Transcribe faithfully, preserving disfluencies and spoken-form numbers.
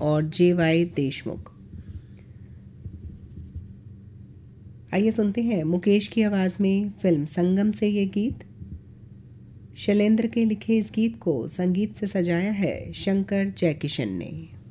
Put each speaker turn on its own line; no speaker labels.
और जे वाई देशमुख। आइए सुनते हैं मुकेश की आवाज़ में फिल्म संगम से ये गीत। शैलेंद्र के लिखे इस गीत को संगीत से सजाया है शंकर जयकिशन ने।